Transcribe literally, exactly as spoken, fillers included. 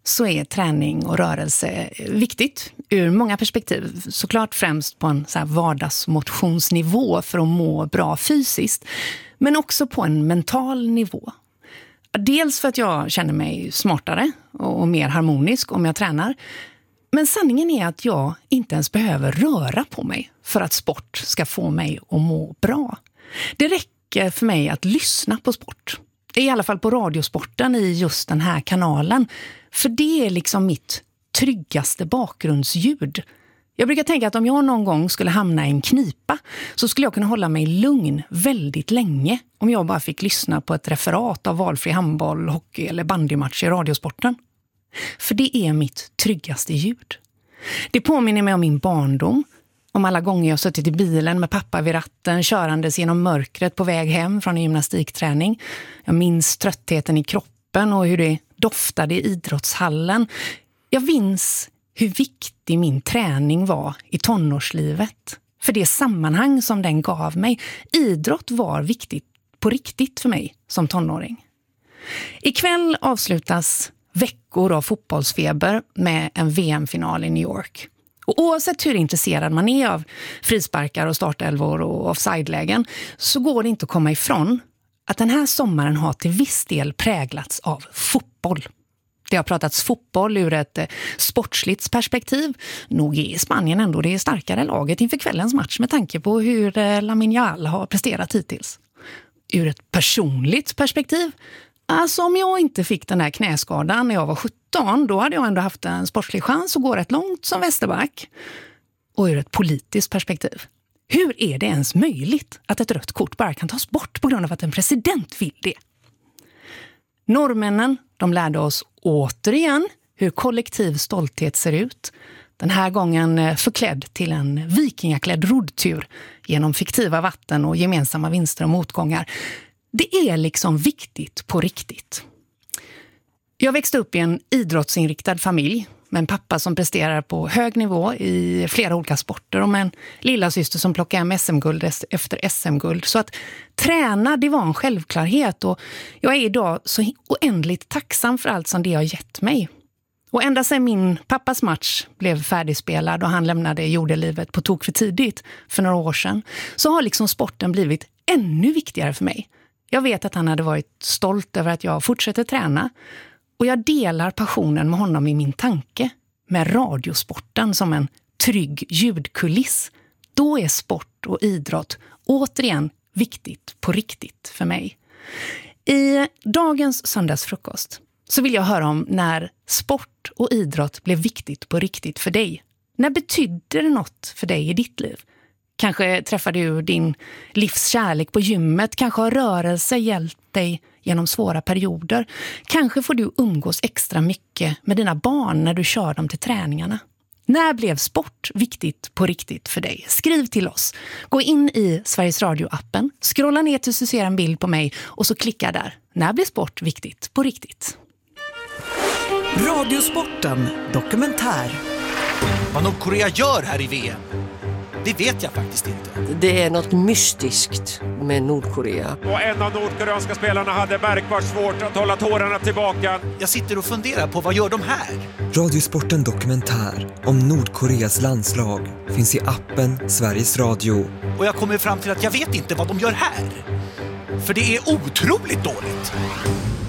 så är träning och rörelse viktigt ur många perspektiv. Såklart främst på en så här vardagsmotionsnivå för att må bra fysiskt, men också på en mental nivå. Dels för att jag känner mig smartare och mer harmonisk om jag tränar. Men sanningen är att jag inte ens behöver röra på mig för att sport ska få mig att må bra. Det räcker för mig att lyssna på sport. I alla fall på radiosporten i just den här kanalen. För det är liksom mitt tryggaste bakgrundsljud. Jag brukar tänka att om jag någon gång skulle hamna i en knipa så skulle jag kunna hålla mig lugn väldigt länge om jag bara fick lyssna på ett referat av valfri handboll, hockey eller bandymatch i radiosporten. För det är mitt tryggaste ljud. Det påminner mig om min barndom, om alla gånger jag suttit i bilen med pappa vid ratten körandes genom mörkret på väg hem från en gymnastikträning. Jag minns tröttheten i kroppen och hur det doftade i idrottshallen. Jag minns hur viktig min träning var i tonårslivet. För det sammanhang som den gav mig. Idrott var viktigt på riktigt för mig som tonåring. Ikväll avslutas veckor av fotbollsfeber med en V M-final i New York. Och oavsett hur intresserad man är av frisparkar och startelvor och offside-lägen så går det inte att komma ifrån att den här sommaren har till viss del präglats av fotboll. Det har pratats fotboll ur ett sportsligt perspektiv. Nog är Spanien ändå det starkare laget inför kvällens match med tanke på hur Lamine Yamal har presterat hittills. Ur ett personligt perspektiv, alltså om jag inte fick den här knäskadan när jag var sjutton, då hade jag ändå haft en sportslig chans att gå rätt långt som vänsterback. Och ur ett politiskt perspektiv, hur är det ens möjligt att ett rött kort bara kan tas bort på grund av att en president vill det? Norrmännen, de lärde oss återigen hur kollektiv stolthet ser ut. Den här gången förklädd till en vikingaklädd roddtur genom fiktiva vatten och gemensamma vinster och motgångar. Det är liksom viktigt på riktigt. Jag växte upp i en idrottsinriktad familj med en pappa som presterar på hög nivå i flera olika sporter och med en lilla syster som plockar hem S M-guld efter S M-guld. Så att träna, det var en självklarhet och jag är idag så oändligt tacksam för allt som det har gett mig. Och ända sedan min pappas match blev färdigspelad och han lämnade jordelivet på tok för tidigt för några år sedan så har liksom sporten blivit ännu viktigare för mig. Jag vet att han hade varit stolt över att jag fortsätter träna och jag delar passionen med honom i min tanke med radiosporten som en trygg ljudkuliss. Då är sport och idrott återigen viktigt på riktigt för mig. I dagens söndagsfrukost så vill jag höra om när sport och idrott blev viktigt på riktigt för dig. När betydde det något för dig i ditt liv? Kanske träffade du din livskärlek på gymmet. Kanske har rörelse hjälpt dig genom svåra perioder. Kanske får du umgås extra mycket med dina barn när du kör dem till träningarna. När blev sport viktigt på riktigt för dig? Skriv till oss. Gå in i Sveriges Radio-appen. Scrolla ner tills du ser en bild på mig och så klicka där. När blev sport viktigt på riktigt? Radiosporten dokumentär. Vad Nordkorea gör här i V M, det vet jag faktiskt inte. Det är något mystiskt med Nordkorea. Och en av nordkoreanska spelarna hade märkbart svårt att hålla tårarna tillbaka. Jag sitter och funderar på vad gör de här? Radiosporten dokumentär om Nordkoreas landslag finns i appen Sveriges Radio. Och jag kommer fram till att jag vet inte vad de gör här. För det är otroligt dåligt.